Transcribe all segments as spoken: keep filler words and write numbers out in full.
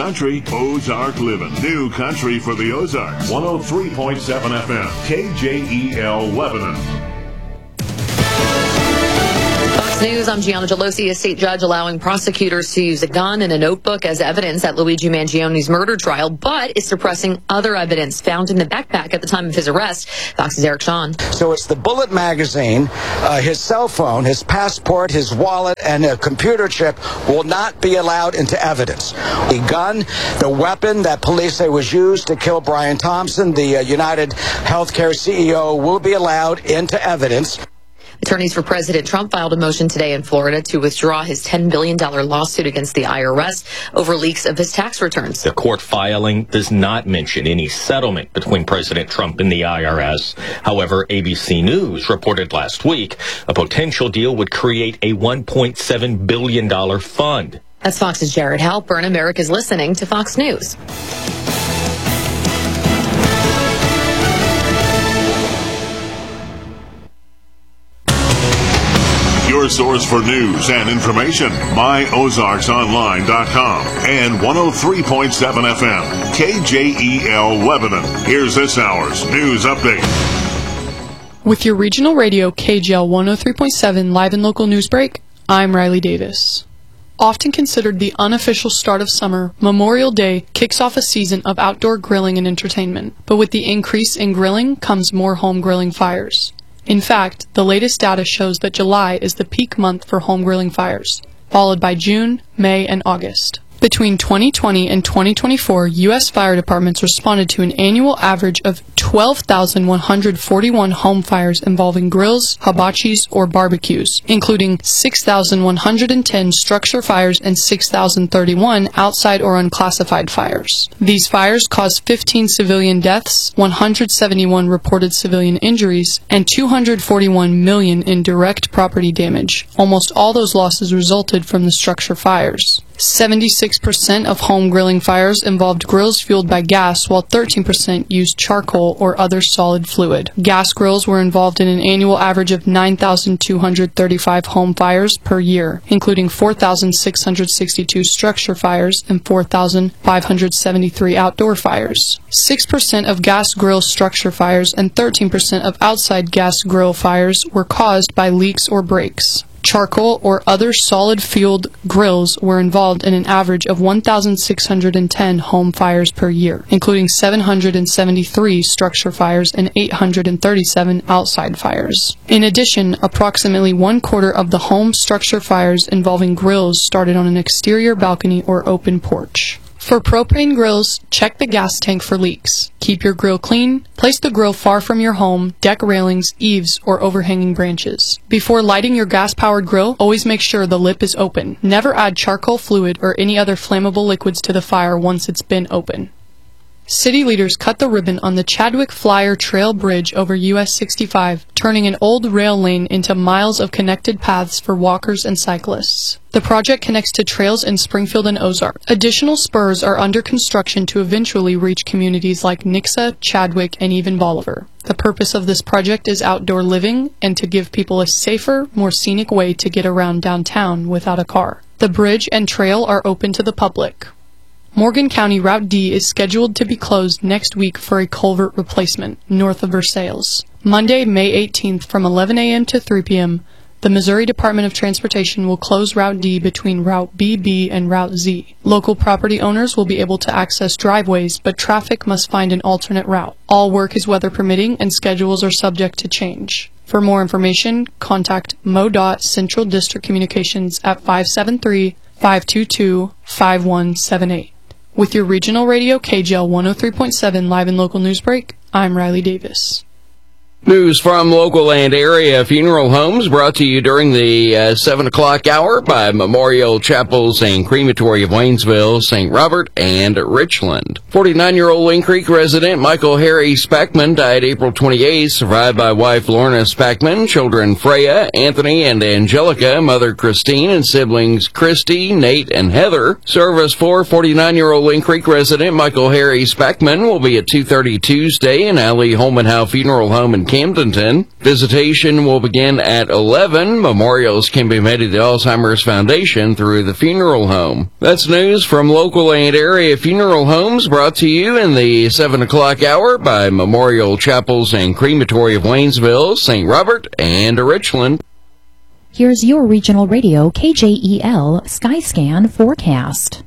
country, Ozark living. New country for the Ozarks. one oh three point seven F M, K J E L Lebanon. News, I'm Gianna Gelosi. A state judge allowing prosecutors to use a gun and a notebook as evidence at Luigi Mangione's murder trial, but is suppressing other evidence found in the backpack at the time of his arrest. Fox's Eric Shawn. So it's the bullet magazine, uh, his cell phone, his passport, his wallet, and a computer chip will not be allowed into evidence. The gun, the weapon that police say was used to kill Brian Thompson, the uh, United Healthcare C E O, will be allowed into evidence. Attorneys for President Trump filed a motion today in Florida to withdraw his ten billion dollars lawsuit against the I R S over leaks of his tax returns. The court filing does not mention any settlement between President Trump and the I R S. However, A B C News reported last week a potential deal would create a one point seven billion dollars fund. That's Fox's Jared Halpern. America's listening to Fox News. Your source for news and information, my ozarks online dot com and one oh three point seven F M, K J E L Lebanon. Here's this hour's news update. With your regional radio, K J L one oh three point seven live and local news break, I'm Riley Davis. Often considered the unofficial start of summer, Memorial Day kicks off a season of outdoor grilling and entertainment. But with the increase in grilling comes more home grilling fires. In fact, the latest data shows that July is the peak month for home grilling fires, followed by June, May, and August. Between twenty twenty and twenty twenty-four, U S fire departments responded to an annual average of twelve thousand one hundred forty-one home fires involving grills, hibachis, or barbecues, including six thousand one hundred ten structure fires and six thousand thirty-one outside or unclassified fires. These fires caused fifteen civilian deaths, one hundred seventy-one reported civilian injuries, and two hundred forty-one million dollars in direct property damage. Almost all those losses resulted from the structure fires. seventy-six percent of home grilling fires involved grills fueled by gas, while thirteen percent used charcoal or other solid fluid. Gas grills were involved in an annual average of nine thousand two hundred thirty-five home fires per year, including four thousand six hundred sixty-two structure fires and four thousand five hundred seventy-three outdoor fires. six percent of gas grill structure fires and thirteen percent of outside gas grill fires were caused by leaks or breaks. Charcoal or other solid-fueled grills were involved in an average of one thousand six hundred ten home fires per year, including seven hundred seventy-three structure fires and eight hundred thirty-seven outside fires. In addition, approximately one quarter of the home structure fires involving grills started on an exterior balcony or open porch. For propane grills, check the gas tank for leaks. Keep your grill clean. Place the grill far from your home, deck railings, eaves, or overhanging branches. Before lighting your gas-powered grill, always make sure the lip is open. Never add charcoal fluid or any other flammable liquids to the fire once it's been open. City leaders cut the ribbon on the Chadwick Flyer Trail Bridge over U S sixty-five, turning an old rail lane into miles of connected paths for walkers and cyclists. The project connects to trails in Springfield and Ozark. Additional spurs are under construction to eventually reach communities like Nixa, Chadwick, and even Bolivar. The purpose of this project is outdoor living and to give people a safer, more scenic way to get around downtown without a car. The bridge and trail are open to the public. Morgan County Route D is scheduled to be closed next week for a culvert replacement north of Versailles. Monday, May eighteenth from eleven a.m. to three p.m., the Missouri Department of Transportation will close Route D between Route B B and Route Z. Local property owners will be able to access driveways, but traffic must find an alternate route. All work is weather permitting and schedules are subject to change. For more information, contact MoDOT Central District Communications at five seven three, five two two, five one seven eight. With your regional radio, K J L one oh three point seven live and local news break, I'm Riley Davis. News from local and area funeral homes brought to you during the uh, seven o'clock hour by Memorial Chapels and Crematory of Waynesville, Saint Robert, and Richland. forty-nine-year-old Lynn Creek resident Michael Harry Spackman died April twenty-eighth, survived by wife Lorna Spackman, children Freya, Anthony, and Angelica, mother Christine, and siblings Christy, Nate, and Heather. Service for forty-nine-year-old Lynn Creek resident Michael Harry Spackman will be at two thirty Tuesday in Ali Holman Howe Funeral Home in Camdenton. Visitation will begin at eleven. Memorials can be made at the Alzheimer's Foundation through the funeral home. That's news from local and area funeral homes, brought to you in the seven o'clock hour by Memorial Chapels and Crematory of Waynesville, Saint Robert, and Richland. Here's your regional radio K J E L Skyscan forecast.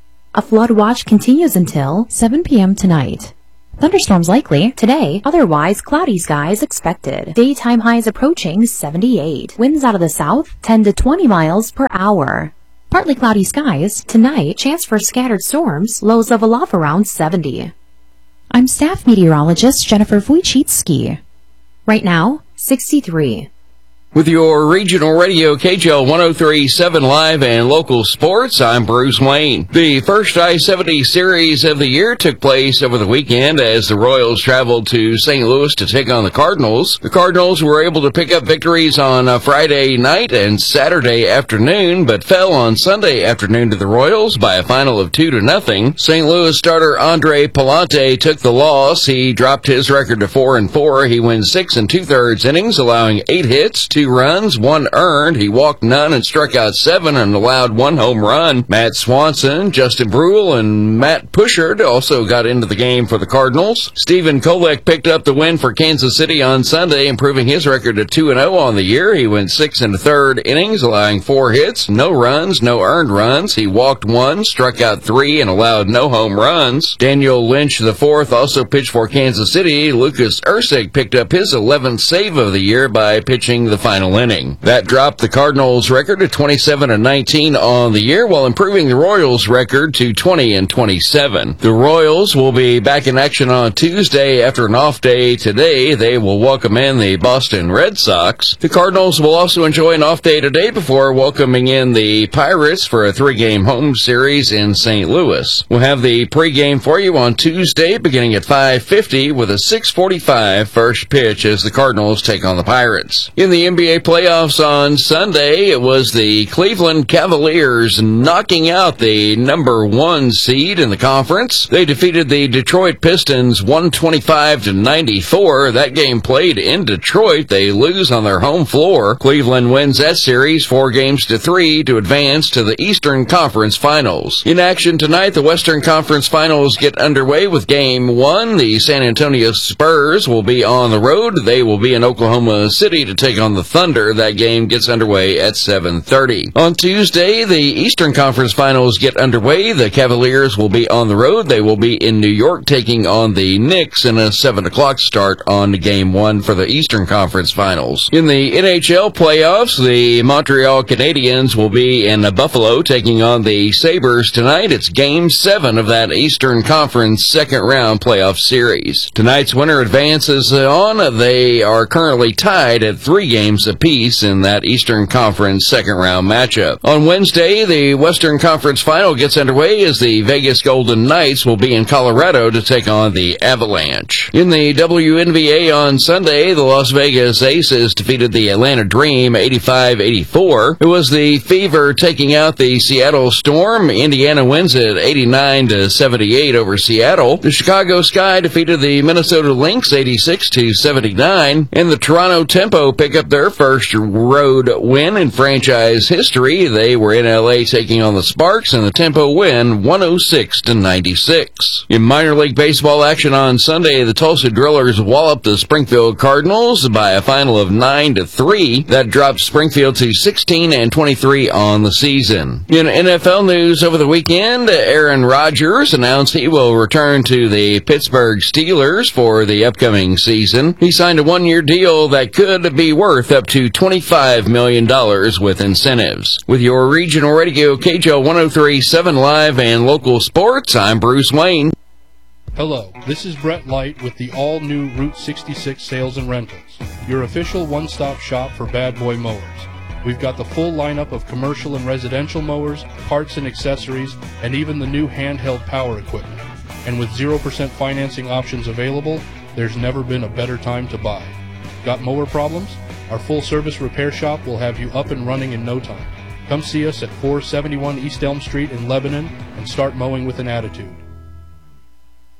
A flood watch continues until seven p.m. tonight. Thunderstorms likely today, otherwise cloudy skies expected. Daytime highs approaching seventy-eight. Winds out of the south, ten to twenty miles per hour. Partly cloudy skies tonight, chance for scattered storms, lows level off around seventy. I'm staff meteorologist Jennifer Wojcicki. Right now, sixty-three. With your regional radio K J L one oh three point seven live and local sports, I'm Bruce Wayne. The first I seventy series of the year took place over the weekend as the Royals traveled to Saint Louis to take on the Cardinals. The Cardinals were able to pick up victories on a Friday night and Saturday afternoon, but fell on Sunday afternoon to the Royals by a final of two to nothing. Saint Louis starter Andre Palante took the loss. He dropped his record to four and four. He wins six and two thirds innings, allowing eight hits, two runs, one earned. He walked none and struck out seven and allowed one home run. Matt Swanson, Justin Brule, and Matt Pushard also got into the game for the Cardinals. Stephen Kolek picked up the win for Kansas City on Sunday, improving his record to two and oh on the year. He went six and a third innings, allowing four hits, no runs, no earned runs. He walked one, struck out three, and allowed no home runs. Daniel Lynch the fourth also pitched for Kansas City. Lucas Erceg picked up his eleventh save of the year by pitching the final inning. That dropped the Cardinals' record to twenty-seven and nineteen on the year, while improving the Royals' record to twenty and twenty-seven. The Royals will be back in action on Tuesday after an off day today. They will welcome in the Boston Red Sox. The Cardinals will also enjoy an off day today before welcoming in the Pirates for a three-game home series in Saint Louis. We'll have the pregame for you on Tuesday beginning at five fifty with a six forty-five first pitch as the Cardinals take on the Pirates. In the N B A playoffs on Sunday, it was the Cleveland Cavaliers knocking out the number one seed in the conference. They defeated the Detroit Pistons one twenty-five to ninety-four. That game played in Detroit. They lose on their home floor. Cleveland wins that series four games to three to advance to the Eastern Conference Finals. In action tonight, the Western Conference Finals get underway with game one. The San Antonio Spurs will be on the road. They will be in Oklahoma City to take on the Thunder. That game gets underway at seven thirty. On Tuesday, the Eastern Conference Finals get underway. The Cavaliers will be on the road. They will be in New York taking on the Knicks in a seven o'clock start on game one for the Eastern Conference Finals. In the N H L playoffs, the Montreal Canadiens will be in Buffalo taking on the Sabres tonight. It's game seven of that Eastern Conference second round playoff series. Tonight's winner advances on. They are currently tied at three games apiece in that Eastern Conference second round matchup. On Wednesday, the Western Conference final gets underway as the Vegas Golden Knights will be in Colorado to take on the Avalanche. In the W N B A on Sunday, the Las Vegas Aces defeated the Atlanta Dream eighty-five eighty-four. It was the Fever taking out the Seattle Storm. Indiana wins it eighty-nine to seventy-eight over Seattle. The Chicago Sky defeated the Minnesota Lynx eighty-six to seventy-nine, and the Toronto Tempo pick up their first road win in franchise history. They were in L A taking on the Sparks, and the Tempo win one oh six to ninety-six. In minor league baseball action on Sunday, the Tulsa Drillers walloped the Springfield Cardinals by a final of nine to three. That dropped Springfield to sixteen and twenty-three on the season. In N F L news over the weekend, Aaron Rodgers announced he will return to the Pittsburgh Steelers for the upcoming season. He signed a one-year deal that could be worth up to twenty-five million dollars with incentives. With your regional radio K J L one oh three point seven live and local sports, I'm Bruce Wayne. Hello, this is Brett Light with the all-new Route sixty-six Sales and Rentals, your official one-stop shop for bad boy mowers. We've got the full lineup of commercial and residential mowers, parts and accessories, and even the new handheld power equipment. And with zero percent financing options available, there's never been a better time to buy. Got mower problems? Our full-service repair shop will have you up and running in no time. Come see us at four seventy-one East Elm Street in Lebanon and start mowing with an attitude.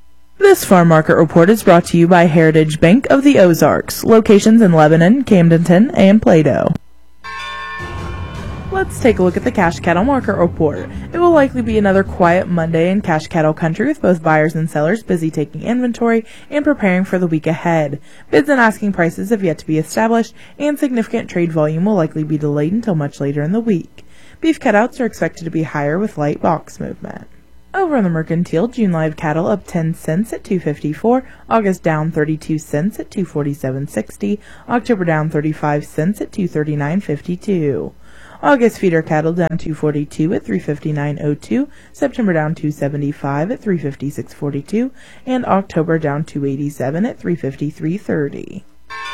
This farm market report is brought to you by Heritage Bank of the Ozarks, locations in Lebanon, Camdenton, and Plato. Let's take a look at the cash cattle market report. It will likely be another quiet Monday in cash cattle country with both buyers and sellers busy taking inventory and preparing for the week ahead. Bids and asking prices have yet to be established, and significant trade volume will likely be delayed until much later in the week. Beef cutouts are expected to be higher with light box movement. Over on the mercantile, June live cattle up ten cents at two fifty-four, August down thirty-two cents at two forty-seven sixty, October down thirty-five cents at two thirty-nine fifty-two. August feeder cattle down two forty-two at three fifty-nine oh two, September down two seventy-five at three fifty-six forty-two, and October down two eighty-seven at three fifty-three thirty.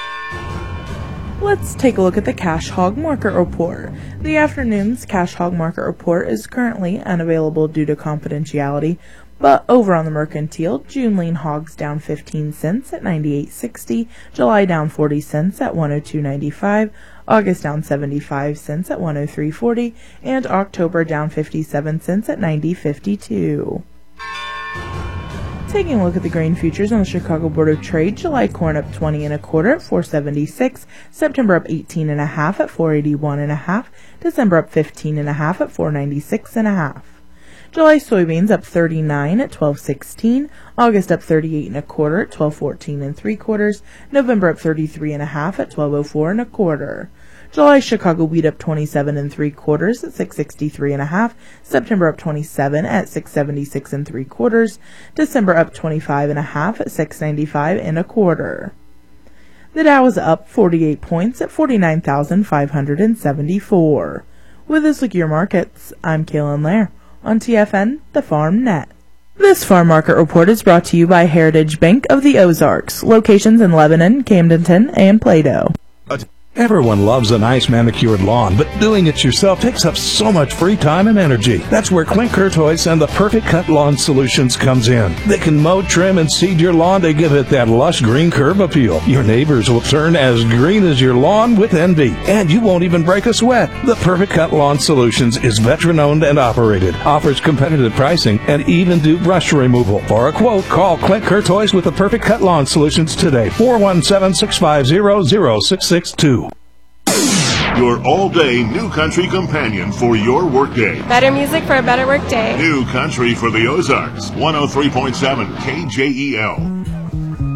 Let's take a look at the cash hog market report. The afternoon's cash hog market report is currently unavailable due to confidentiality, but over on the mercantile, June lean hogs down fifteen cents at ninety-eight sixty, July down forty cents at one oh two ninety-five, August down seventy-five cents at one oh three forty, and October down fifty-seven cents at ninety fifty-two. Taking a look at the grain futures on the Chicago Board of Trade, July corn up twenty and a quarter at four seventy-six, September up eighteen and a half at four eighty-one and a half, December up fifteen and a half at four ninety-six and a half. July soybeans up thirty-nine at twelve sixteen, August up thirty-eight and a quarter at twelve fourteen and three quarters, November up thirty-three and a half at twelve oh four and a quarter. July Chicago wheat up twenty-seven and three quarters at six sixty-three and a half, September up twenty-seven at six seventy-six and three quarters, December up twenty-five and a half at six ninety-five and a quarter. The Dow is up forty-eight points at forty-nine thousand five hundred seventy-four. With this look at your markets, I'm Kaylin Lair on T F N, the Farm Net. This farm market report is brought to you by Heritage Bank of the Ozarks, locations in Lebanon, Camdenton, and Plato. Everyone loves a nice manicured lawn, but doing it yourself takes up so much free time and energy. That's where Clint Courtois and the Perfect Cut Lawn Solutions comes in. They can mow, trim, and seed your lawn to give it that lush green curve appeal. Your neighbors will turn as green as your lawn with envy, and you won't even break a sweat. The Perfect Cut Lawn Solutions is veteran-owned and operated, offers competitive pricing, and even do brush removal. For a quote, call Clint Courtois with the Perfect Cut Lawn Solutions today, four one seven, six five zero, zero six six two. Your all-day New Country companion for your workday. Better music for a better workday. New Country for the Ozarks. one oh three point seven K J E L.